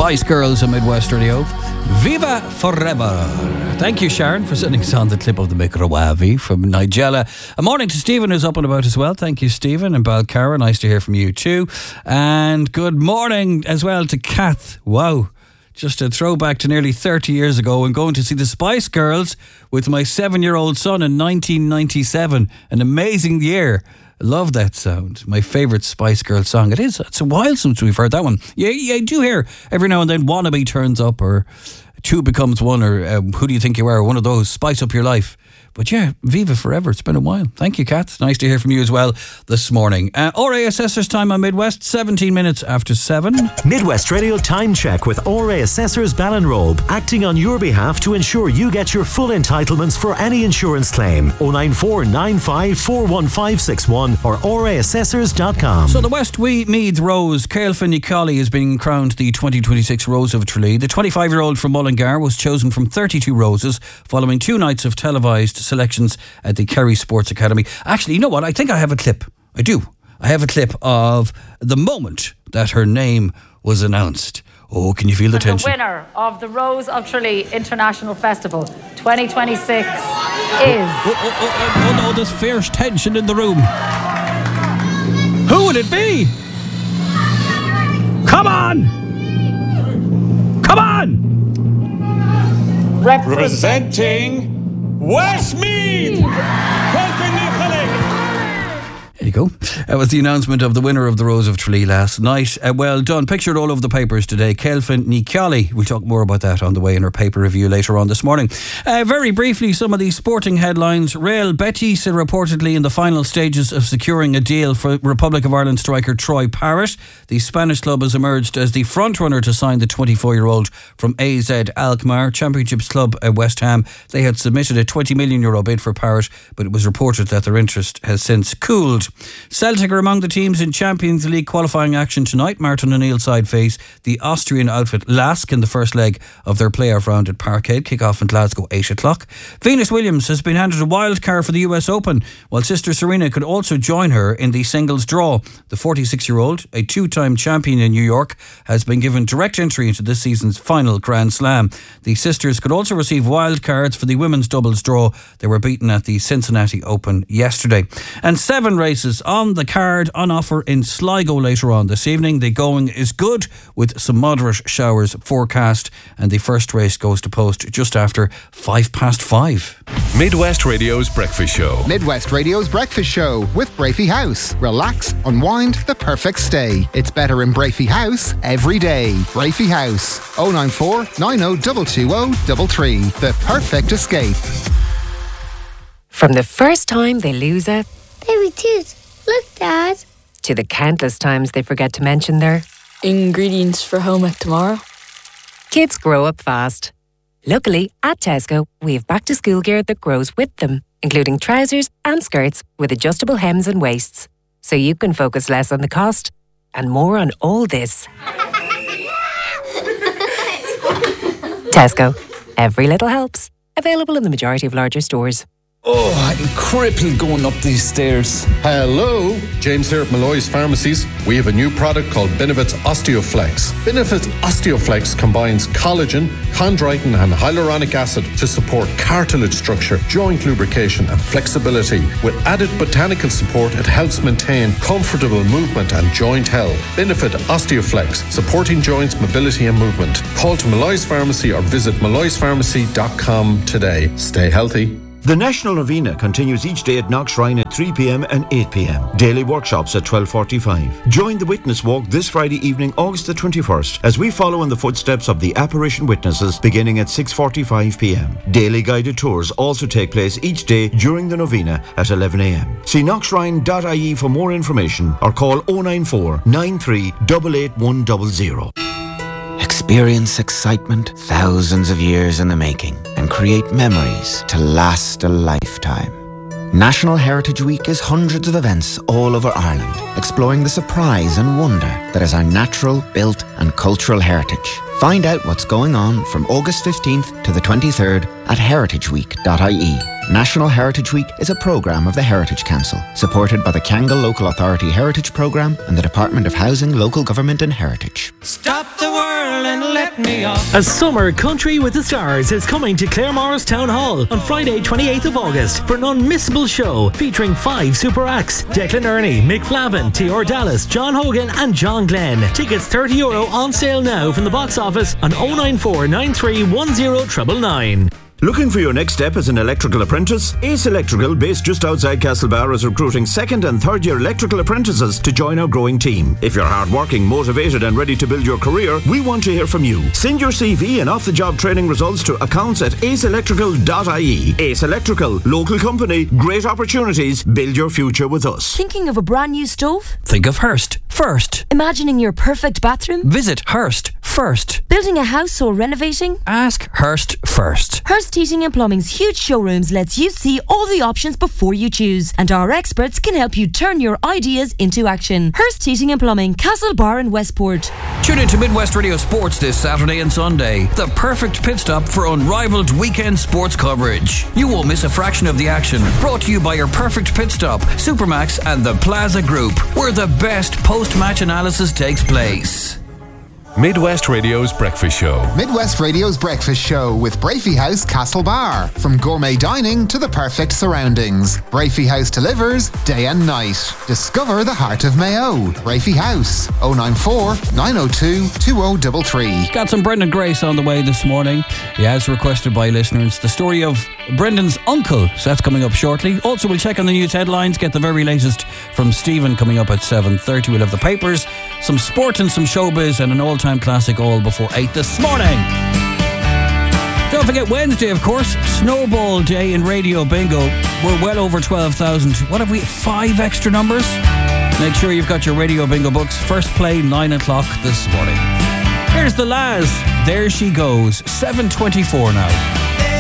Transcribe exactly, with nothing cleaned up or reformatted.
Spice Girls on Midwest Radio. Viva Forever. Thank you, Sharon, for sending us on the clip of the Microwavi from Nigella. A morning to Stephen, who's up and about as well. Thank you, Stephen. And Balcara, nice to hear from you too. And good morning as well to Kath. Wow. Just a throwback to nearly thirty years ago and going to see the Spice Girls with my seven-year-old son in nineteen ninety-seven. An amazing year. Love that sound. My favourite Spice Girl song. It is. It's a while since we've heard that one. Yeah, yeah, I do hear every now and then Wannabe turns up, or Two Becomes One, or um, Who Do You Think You Are? One of those. Spice up your life. But yeah, Viva Forever. It's been a while. Thank you, Kat. Nice to hear from you as well this morning. Uh, R A Assessors time on Midwest, seventeen minutes after seven. Midwest Radio Time Check with R A Assessors Ballinrobe, acting on your behalf to ensure you get your full entitlements for any insurance claim. oh nine four nine five four one five six one or r a assessors dot com. So the West Meath Rose, Caoilfinn Ní Cheollaigh, has been crowned the twenty twenty-six Rose of Tralee. The twenty-five-year-old from Mullingar was chosen from thirty-two roses following two nights of televised selections at the Kerry Sports Academy. Actually, you know what? I think I have a clip. I do. I have a clip of the moment that her name was announced. Oh, can you feel the tension? The winner of the Rose of Tralee International Festival twenty twenty-six is... Oh, oh, oh, oh, oh no, there's fierce tension in the room. Who would it be? Come on! Come on! Representing Westmeath, Caoilfinn Ní Cheollaigh. There you go. That was the announcement of the winner of the Rose of Tralee last night. Uh, well done. Pictured all over the papers today. Caoilfinn Ní Cheollaigh. We'll talk more about that on the way in our paper review later on this morning. Uh, very briefly, some of these sporting headlines. Real Betis are reportedly in the final stages of securing a deal for Republic of Ireland striker Troy Parrott. The Spanish club has emerged as the frontrunner to sign the twenty-four-year-old from A Z Alkmaar. Championships club at West Ham. They had submitted a twenty million euro bid for Parrott, but it was reported that their interest has since cooled. Celtic are among the teams in Champions League qualifying action tonight. Martin O'Neill's side face the Austrian outfit Lask in the first leg of their playoff round at Parkhead. Kick-off in Glasgow, eight o'clock. Venus Williams has been handed a wild card for the U S Open, while sister Serena could also join her in the singles draw. The forty-six-year-old, a two-time champion in New York, has been given direct entry into this season's final Grand Slam. The sisters could also receive wild cards for the women's doubles draw. They were beaten at the Cincinnati Open yesterday. And seven races on the card on offer in Sligo later on this evening. The going is good with some moderate showers forecast, and the first race goes to post just after five past five. Midwest Radio's Breakfast Show. Midwest Radio's Breakfast Show with Brafey House. Relax, unwind, the perfect stay. It's better in Brafey House every day. Brafey House, oh nine four nine oh two two oh three three. The perfect escape. From the first time they lose a baby tooth. Look, Dad. To the countless times they forget to mention their ingredients for home ec tomorrow. Kids grow up fast. Luckily, at Tesco, we have back to school gear that grows with them, including trousers and skirts with adjustable hems and waists. So you can focus less on the cost and more on all this. Tesco. Every little helps. Available in the majority of larger stores. Oh, I'm crippled going up these stairs. Hello, James here at Malloy's Pharmacies. We have a new product called Benefits Osteoflex. Benefits Osteoflex combines collagen, chondroitin and hyaluronic acid to support cartilage structure, joint lubrication and flexibility. With added botanical support, it helps maintain comfortable movement and joint health. Benefit Osteoflex, supporting joints, mobility and movement. Call to Malloy's Pharmacy or visit malloys pharmacy dot com today. Stay healthy. The National Novena continues each day at Knockshrine at three p.m. and eight p.m. Daily workshops at twelve forty-five. Join the Witness Walk this Friday evening, August the twenty-first, as we follow in the footsteps of the apparition witnesses beginning at six forty-five p.m. Daily guided tours also take place each day during the Novena at eleven a.m. See knockshrine dot I E for more information or call oh nine four nine three eight eight one zero zero. Experience excitement thousands of years in the making and create memories to last a lifetime. National Heritage Week is hundreds of events all over Ireland, exploring the surprise and wonder that is our natural, built and cultural heritage. Find out what's going on from August fifteenth to the twenty-third at heritage week dot I E. National Heritage Week is a programme of the Heritage Council, supported by the Kangol Local Authority Heritage Programme and the Department of Housing, Local Government and Heritage. Stop the world and let me off. A summer country with the stars is coming to Claremorris Town Hall on Friday twenty-eighth of August for an unmissable show featuring five super acts: Declan Ernie, Mick Flavin, T R Dallas, John Hogan and John Glenn. Tickets thirty euro on sale now from the box office on oh nine four nine three one oh nine nine nine. Looking for your next step as an electrical apprentice? Ace Electrical, based just outside Castlebar, is recruiting second and third year electrical apprentices to join our growing team. If you're hardworking, motivated and ready to build your career, we want to hear from you. Send your C V and off-the-job training results to accounts at ace electrical dot I E. Ace Electrical, local company, great opportunities, build your future with us. Thinking of a brand new stove? Think of Hearst first. Imagining your perfect bathroom? Visit Hearst first. Building a house or renovating? Ask Hearst first. Hearst Heating and Plumbing's huge showrooms lets you see all the options before you choose, and our experts can help you turn your ideas into action. Hearst Heating and Plumbing, Castlebar and Westport. Tune in to Midwest Radio Sports this Saturday and Sunday. The perfect pit stop for unrivaled weekend sports coverage. You won't miss a fraction of the action. Brought to you by your perfect pit stop, Supermax and the Plaza Group, where the best post-match analysis takes place. Midwest Radio's Breakfast Show. Midwest Radio's Breakfast Show with Brafey House Castlebar. From gourmet dining to the perfect surroundings, Brafey House delivers day and night. Discover the heart of Mayo. Brafey House, oh nine four nine oh two two oh three three. Got some Brendan Grace on the way this morning. He has requested by listeners the story of Brendan's uncle. So that's coming up shortly. Also, we'll check on the news headlines, get the very latest from Stephen coming up at seven thirty. We'll have the papers, some sport and some showbiz, and an all-time classic all before eight this morning. Don't forget Wednesday, of course, Snowball Day in Radio Bingo. We're well over twelve thousand. What have we? Five extra numbers? Make sure you've got your Radio Bingo books. First play, nine o'clock this morning. Here's the Laz. There she goes. seven twenty-four now.